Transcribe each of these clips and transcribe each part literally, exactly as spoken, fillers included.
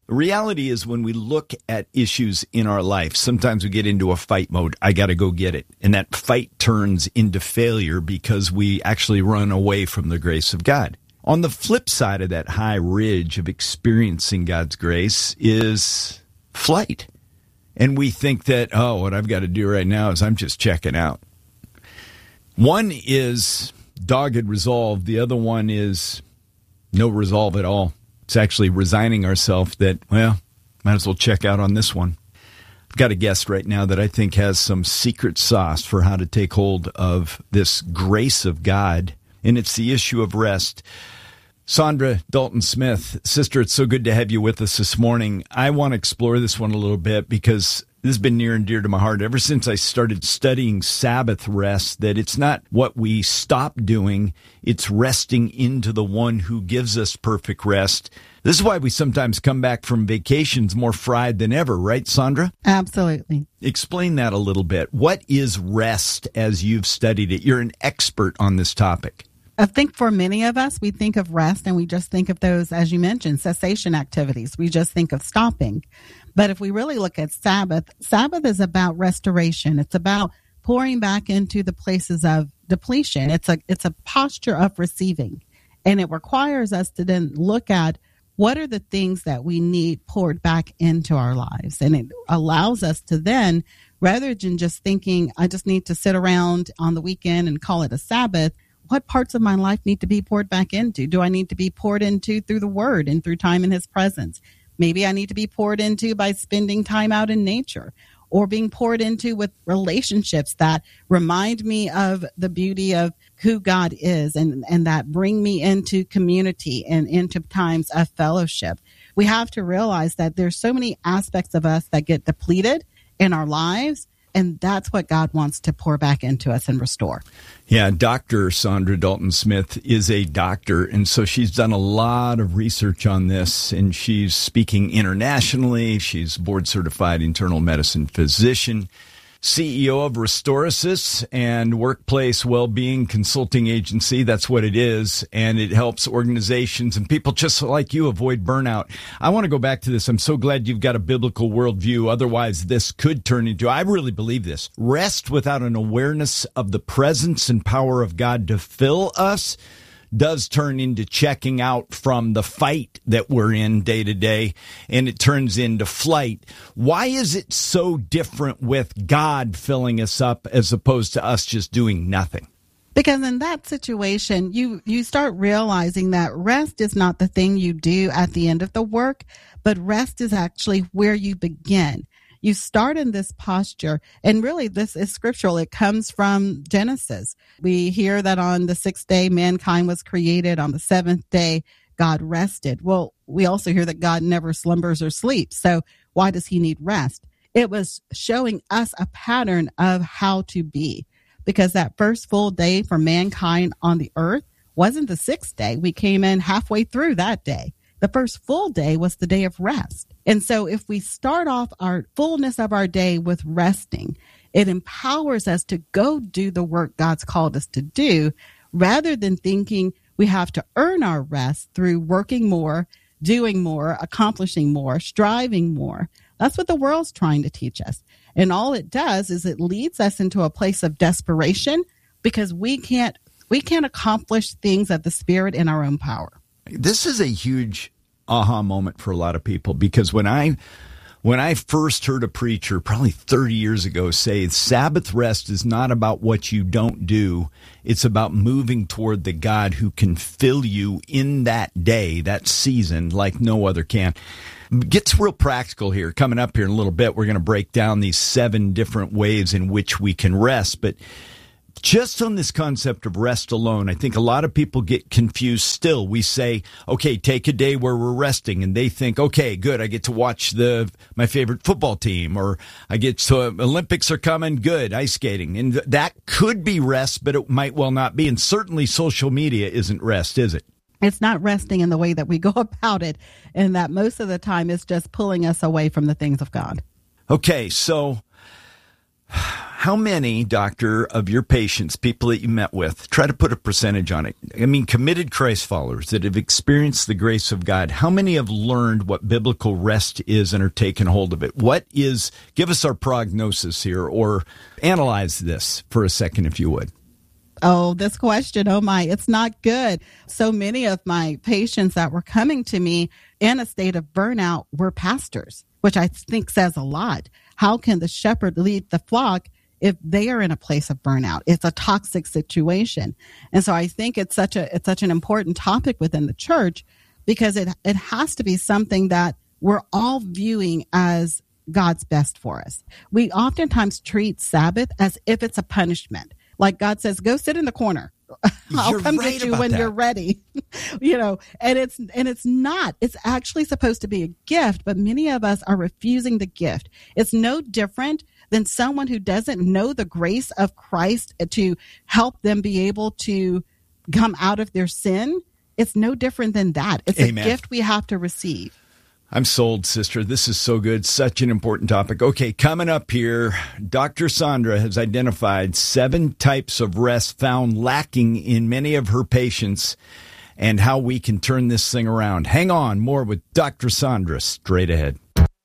The reality is when we look at issues in our life, sometimes we get into a fight mode. I got to go get it. And that fight turns into failure because we actually run away from the grace of God. On the flip side of that high ridge of experiencing God's grace is flight. And we think that, oh, what I've got to do right now is I'm just checking out. One is dogged resolve. The other one is no resolve at all. It's actually resigning ourselves that, well, might as well check out on this one. I've got a guest right now that I think has some secret sauce for how to take hold of this grace of God, and it's the issue of rest. Saundra Dalton Smith, sister, it's so good to have you with us this morning. I want to explore this one a little bit because this has been near and dear to my heart ever since I started studying Sabbath rest, that it's not what we stop doing, it's resting into the one who gives us perfect rest. This is why we sometimes come back from vacations more fried than ever, right, Saundra? Absolutely. Explain that a little bit. What is rest as you've studied it? You're an expert on this topic. I think for many of us, we think of rest and we just think of those, as you mentioned, cessation activities. We just think of stopping. But if we really look at Sabbath, Sabbath is about restoration. It's about pouring back into the places of depletion. It's a, it's a posture of receiving. And it requires us to then look at what are the things that we need poured back into our lives. And it allows us to then, rather than just thinking, I just need to sit around on the weekend and call it a Sabbath, what parts of my life need to be poured back into? Do I need to be poured into through the Word and through time in His presence? Maybe I need to be poured into by spending time out in nature, or being poured into with relationships that remind me of the beauty of who God is, and, and that bring me into community and into times of fellowship. We have to realize that there's so many aspects of us that get depleted in our lives. And that's what God wants to pour back into us and restore. Yeah, Doctor Saundra Dalton Smith is a doctor, and so she's done a lot of research on this, and she's speaking internationally. She's board-certified internal medicine physician, C E O of Restorasis and Workplace Wellbeing Consulting Agency. That's what it is, and it helps organizations and people just like you avoid burnout. I want to go back to this. I'm so glad you've got a biblical worldview. Otherwise, this could turn into, I really believe this, rest without an awareness of the presence and power of God to fill us does turn into checking out from the fight that we're in day to day, and it turns into flight. Why is it so different with God filling us up as opposed to us just doing nothing? Because in that situation, you, you start realizing that rest is not the thing you do at the end of the work, but rest is actually where you begin. You start in this posture, and really this is scriptural. It comes from Genesis. We hear that on the sixth day, mankind was created. On the seventh day, God rested. Well, we also hear that God never slumbers or sleeps. So why does he need rest? It was showing us a pattern of how to be, because that first full day for mankind on the earth wasn't the sixth day. We came in halfway through that day. The first full day was the day of rest. And so if we start off our fullness of our day with resting, it empowers us to go do the work God's called us to do, rather than thinking we have to earn our rest through working more, doing more, accomplishing more, striving more. That's what the world's trying to teach us. And all it does is it leads us into a place of desperation, because we can't we can't accomplish things of the Spirit in our own power. This is a huge aha moment for a lot of people, because when I when I first heard a preacher probably thirty years ago say Sabbath rest is not about what you don't do, it's about moving toward the God who can fill you in that day, that season, like no other can. Gets real practical here. Coming up here in a little bit, we're going to break down these seven different ways in which we can rest, but just on this concept of rest alone, I think a lot of people get confused still. We say, okay, take a day where we're resting, and they think, okay, good, I get to watch the my favorite football team, or I get to, uh, Olympics are coming, good, ice skating. And th- that could be rest, but it might well not be. And certainly social media isn't rest, is it? It's not resting in the way that we go about it, and that most of the time it's just pulling us away from the things of God. Okay, so how many, doctor, of your patients, people that you met with, try to put a percentage on it? I mean, committed Christ followers that have experienced the grace of God, how many have learned what biblical rest is and are taking hold of it? What is, give us our prognosis here, or analyze this for a second, if you would. Oh, this question, oh my, it's not good. So many of my patients that were coming to me in a state of burnout were pastors, which I think says a lot. How can the shepherd lead the flock if they are in a place of burnout? It's a toxic situation. And so I think it's such a, it's such an important topic within the church, because it, it has to be something that we're all viewing as God's best for us. We oftentimes treat Sabbath as if it's a punishment. Like God says, go sit in the corner. I'll You're come right get you about when that. you're ready. You know, and it's, and it's not, it's actually supposed to be a gift, but many of us are refusing the gift. It's no different than someone who doesn't know the grace of Christ to help them be able to come out of their sin. It's no different than that. It's Amen. a gift we have to receive. I'm sold, sister. This is so good. Such an important topic. Okay, coming up here, Doctor Sandra has identified seven types of rest found lacking in many of her patients and how we can turn this thing around. Hang on, more with Doctor Sandra straight ahead.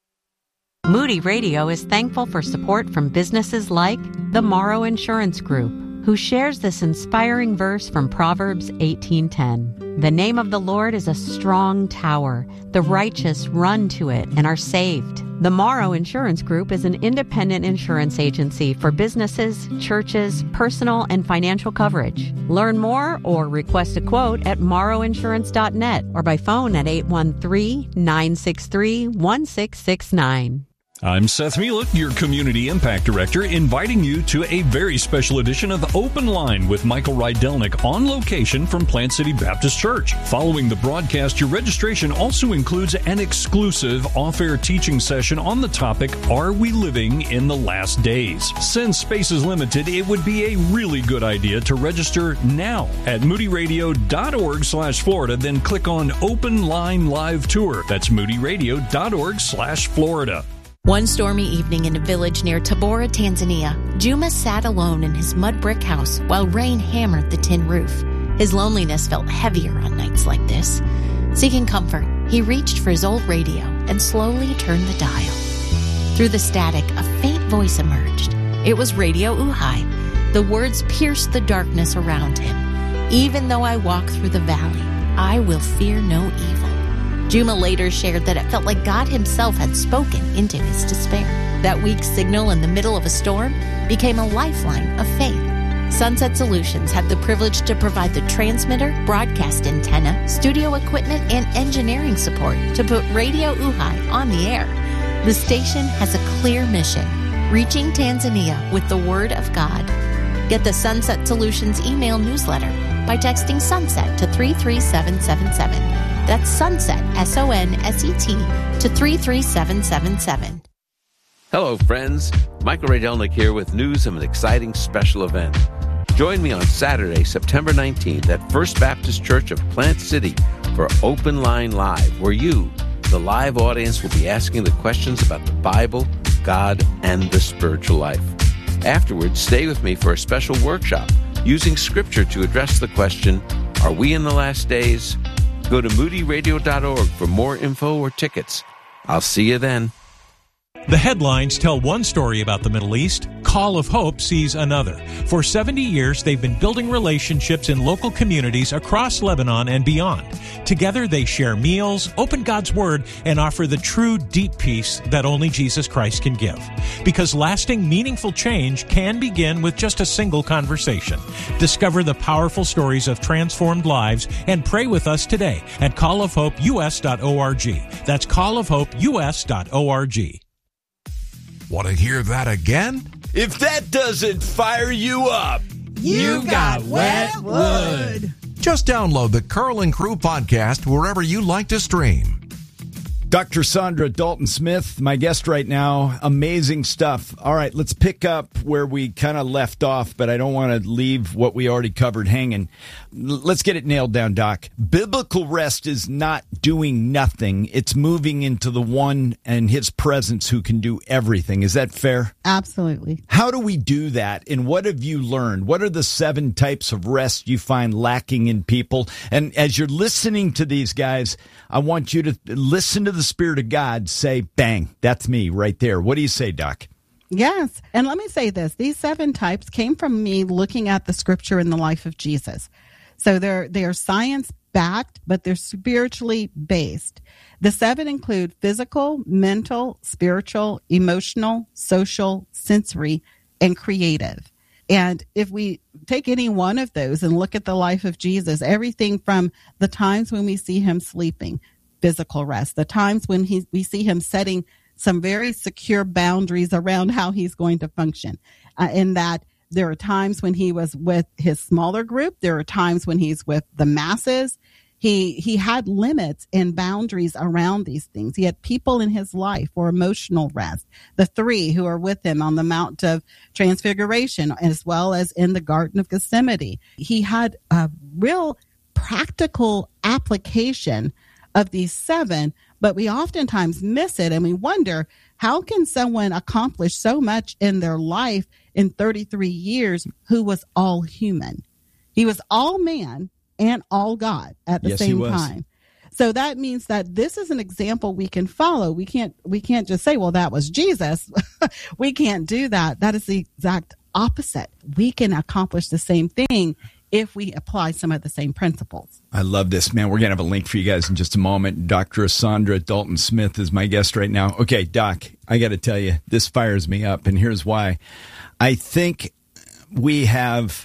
Moody Radio is thankful for support from businesses like the Morrow Insurance Group, who shares this inspiring verse from Proverbs eighteen ten. The name of the Lord is a strong tower. The righteous run to it and are saved. The Morrow Insurance Group is an independent insurance agency for businesses, churches, personal and financial coverage. Learn more or request a quote at morrow insurance dot net or by phone at eight one three, nine six three, one six six nine. I'm Seth Mielek, your Community Impact Director, inviting you to a very special edition of Open Line with Michael Rydelnik on location from Plant City Baptist Church. Following the broadcast, your registration also includes an exclusive off-air teaching session on the topic, Are We Living in the Last Days? Since space is limited, it would be a really good idea to register now at moody radio dot org slash Florida, then click on Open Line Live Tour. That's moody radio dot org slash Florida. One stormy evening in a village near Tabora, Tanzania, Juma sat alone in his mud brick house while rain hammered the tin roof. His loneliness felt heavier on nights like this. Seeking comfort, he reached for his old radio and slowly turned the dial. Through the static, a faint voice emerged. It was Radio Uhai. The words pierced the darkness around him. Even though I walk through the valley, I will fear no evil. Juma later shared that it felt like God himself had spoken into his despair. That weak signal in the middle of a storm became a lifeline of faith. Sunset Solutions had the privilege to provide the transmitter, broadcast antenna, studio equipment, and engineering support to put Radio Uhai on the air. The station has a clear mission, reaching Tanzania with the Word of God. Get the Sunset Solutions email newsletter by texting SUNSET to three three seven seven seven. That's SUNSET, S O N S E T, to three three seven seven seven. Hello, friends. Michael Rydelnik here with news of an exciting special event. Join me on Saturday, September nineteenth at First Baptist Church of Plant City for Open Line Live, where you, the live audience, will be asking the questions about the Bible, God, and the spiritual life. Afterwards, stay with me for a special workshop using Scripture to address the question, Are we in the last days? Go to moody radio dot org for more info or tickets. I'll see you then. The headlines tell one story about the Middle East. Call of Hope sees another. For seventy years, they've been building relationships in local communities across Lebanon and beyond. Together, they share meals, open God's Word, and offer the true, deep peace that only Jesus Christ can give. Because lasting, meaningful change can begin with just a single conversation. Discover the powerful stories of transformed lives and pray with us today at call of hope u s dot org. That's call of hope u s dot org. Want to hear that again? If that doesn't fire you up, You got wet wood. Just download the Curl and Crew podcast wherever you like to stream. Doctor Sandra Dalton Smith, my guest right now. Amazing stuff. All right, let's pick up where we kind of left off, but I don't want to leave what we already covered hanging. L- let's get it nailed down, Doc. Biblical rest is not doing nothing. It's moving into the one and his presence who can do everything. Is that fair? Absolutely. How do we do that, and what have you learned? What are the seven types of rest you find lacking in people? And as you're listening to these guys, I want you to listen to the Spirit of God say, bang, that's me right there. What do you say, Doc? Yes. And let me say this. These seven types came from me looking at the scripture in the life of Jesus. So they're, they're science-backed, but they're spiritually based. The seven include physical, mental, spiritual, emotional, social, sensory, and creative. And if we take any one of those and look at the life of Jesus, everything from the times when we see him sleeping, physical rest, the times when he, we see him setting some very secure boundaries around how he's going to function, uh, in that there are times when he was with his smaller group. There are times when he's with the masses. He he had limits and boundaries around these things. He had people in his life for emotional rest. The three who are with him on the Mount of Transfiguration, as well as in the Garden of Gethsemane. He had a real practical application of these seven, but we oftentimes miss it, and we wonder, how can someone accomplish so much in their life in thirty-three years who was all human? He was all man and all God at the yes, he same was. time. So that means that this is an example we can follow. We can't we can't just say, well, that was Jesus. We can't do that. That is the exact opposite. We can accomplish the same thing if we apply some of the same principles. I love this, man. We're going to have a link for you guys in just a moment. Doctor Sandra Dalton Smith is my guest right now. Okay, Doc, I got to tell you, this fires me up, and here's why. I think we have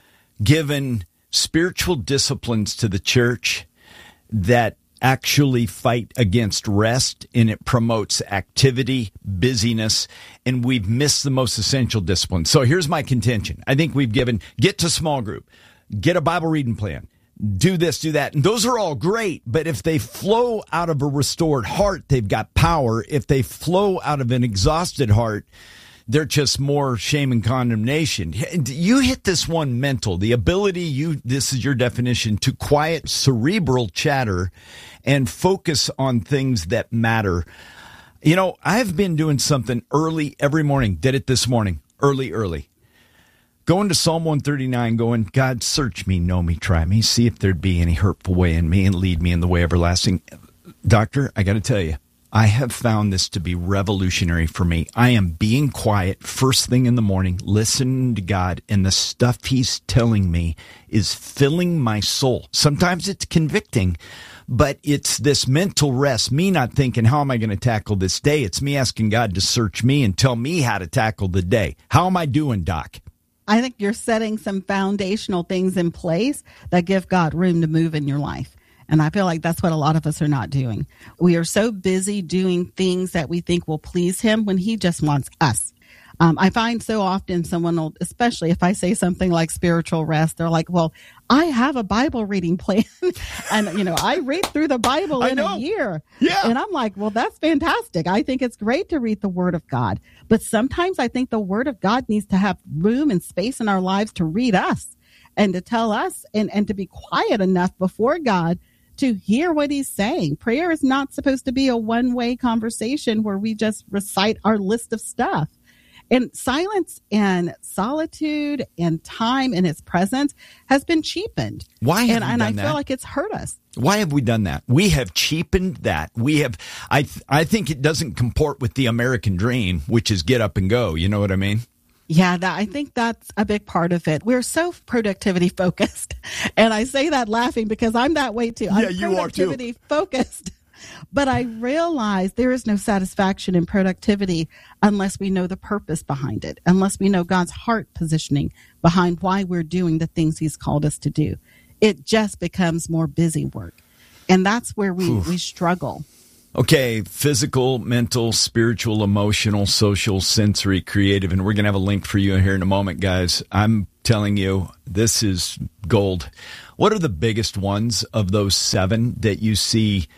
given spiritual disciplines to the church that actually fight against rest, and it promotes activity, busyness, and we've missed the most essential discipline. So here's my contention. I think we've given, get to small group, get a Bible reading plan, do this, do that. And those are all great, but if they flow out of a restored heart, they've got power. If they flow out of an exhausted heart, they're just more shame and condemnation. You hit this one, mental, the ability, you, this is your definition, to quiet cerebral chatter and focus on things that matter. You know, I've been doing something early every morning, did it this morning, early, early. Going to Psalm one thirty-nine, going, God, search me, know me, try me, see if there'd be any hurtful way in me and lead me in the way everlasting. Doctor, I got to tell you, I have found this to be revolutionary for me. I am being quiet first thing in the morning, listening to God, and the stuff he's telling me is filling my soul. Sometimes it's convicting, but it's this mental rest, me not thinking, how am I going to tackle this day? It's me asking God to search me and tell me how to tackle the day. How am I doing, Doc? I think you're setting some foundational things in place that give God room to move in your life. And I feel like that's what a lot of us are not doing. We are so busy doing things that we think will please him when he just wants us. Um, I find so often someone will, especially if I say something like spiritual rest, they're like, well, I have a Bible reading plan. And, you know, I read through the Bible in a year. Yeah. And I'm like, well, that's fantastic. I think it's great to read the Word of God. But sometimes I think the Word of God needs to have room and space in our lives to read us and to tell us and, and to be quiet enough before God to hear what he's saying. Prayer is not supposed to be a one-way conversation where we just recite our list of stuff. And silence and solitude and time in his presence has been cheapened. Why have and, we and done I that? feel like it's hurt us. Why have we done that? We have cheapened that. We have, I, th- I think it doesn't comport with the American dream, which is get up and go. You know what I mean? Yeah, that, I think that's a big part of it. We're so productivity focused. And I say that laughing because I'm that way too. I'm Yeah, you are too. productivity focused. But I realize there is no satisfaction in productivity unless we know the purpose behind it, unless we know God's heart positioning behind why we're doing the things he's called us to do. It just becomes more busy work. And that's where we, we struggle. Okay, physical, mental, spiritual, emotional, social, sensory, creative, and we're going to have a link for you here in a moment, guys. I'm telling you, this is gold. What are the biggest ones of those seven that you see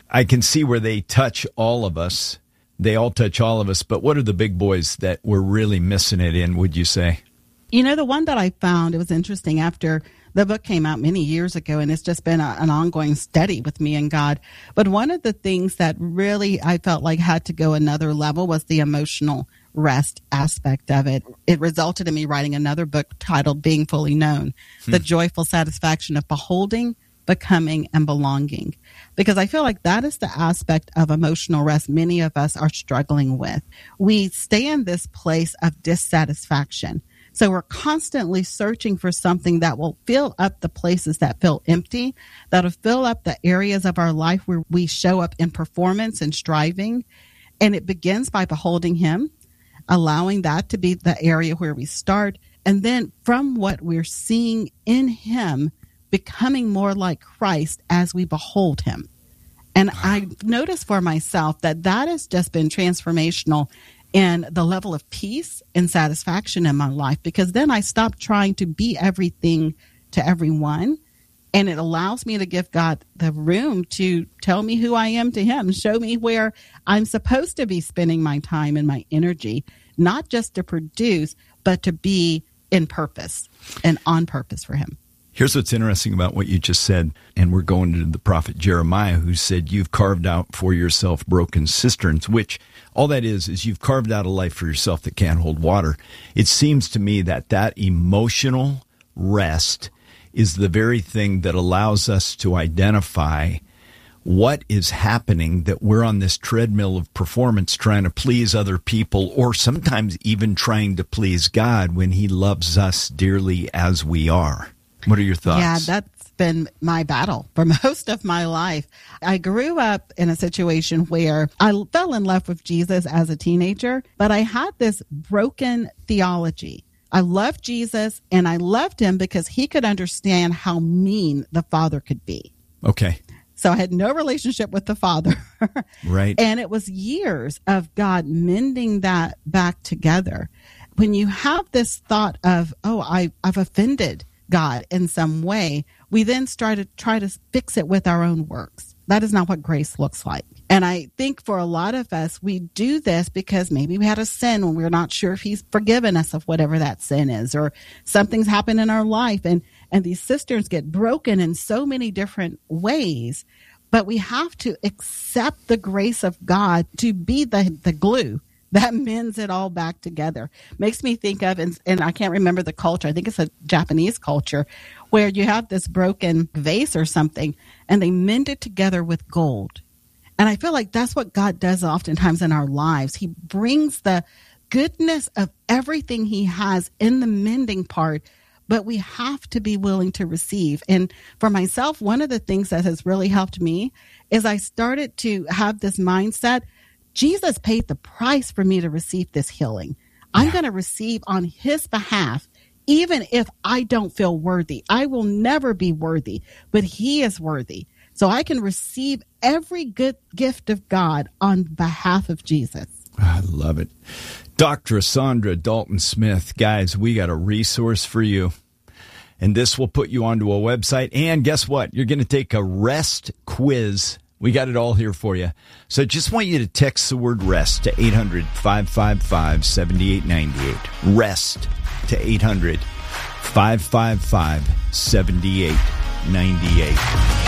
I can see where they touch all of us. They all touch all of us. But what are the big boys that we're really missing it in, would you say? You know, the one that I found, it was interesting after the book came out many years ago, and it's just been a, an ongoing study with me and God. But one of the things that really I felt like had to go another level was the emotional rest aspect of it. It resulted in me writing another book titled Being Fully Known, hmm. the joyful satisfaction of beholding, becoming, and belonging. Because I feel like that is the aspect of emotional rest many of us are struggling with. We stay in this place of dissatisfaction. So we're constantly searching for something that will fill up the places that feel empty, that'll fill up the areas of our life where we show up in performance and striving. And it begins by beholding Him, allowing that to be the area where we start. And then from what we're seeing in Him, becoming more like Christ as we behold Him. And I noticed for myself that that has just been transformational in the level of peace and satisfaction in my life, because then I stopped trying to be everything to everyone. And it allows me to give God the room to tell me who I am to Him, show me where I'm supposed to be spending my time and my energy, not just to produce, but to be in purpose and on purpose for Him. Here's what's interesting about what you just said, and we're going to the prophet Jeremiah, who said, you've carved out for yourself broken cisterns, which all that is, is you've carved out a life for yourself that can't hold water. It seems to me that that emotional rest is the very thing that allows us to identify what is happening, that we're on this treadmill of performance trying to please other people, or sometimes even trying to please God when He loves us dearly as we are. What are your thoughts? Yeah, that's been my battle for most of my life. I grew up in a situation where I fell in love with Jesus as a teenager, but I had this broken theology. I loved Jesus, and I loved Him because He could understand how mean the Father could be. Okay. So I had no relationship with the Father. Right. And it was years of God mending that back together. When you have this thought of, oh, I, I've offended God in some way, we then try to try to fix it with our own works. That is not what grace looks like. And I think for a lot of us, we do this because maybe we had a sin when we're not sure if He's forgiven us of whatever that sin is, or something's happened in our life, and and these cisterns get broken in so many different ways. But we have to accept the grace of God to be the, the glue that mends it all back together. Makes me think of, and, and I can't remember the culture, I think it's a Japanese culture, where you have this broken vase or something, and they mend it together with gold. And I feel like that's what God does oftentimes in our lives. He brings the goodness of everything He has in the mending part, but we have to be willing to receive. And for myself, one of the things that has really helped me is I started to have this mindset. Jesus paid the price for me to receive this healing. I'm yeah. going to receive on His behalf, even if I don't feel worthy. I will never be worthy, but He is worthy. So I can receive every good gift of God on behalf of Jesus. I love it. Doctor Sandra Dalton Smith, guys, we got a resource for you. And this will put you onto a website. And guess what? You're going to take a rest quiz. We got it all here for you. So just want you to text the word REST to eight hundred, five five five, seven eight nine eight. REST to eight hundred, five five five, seven eight nine eight.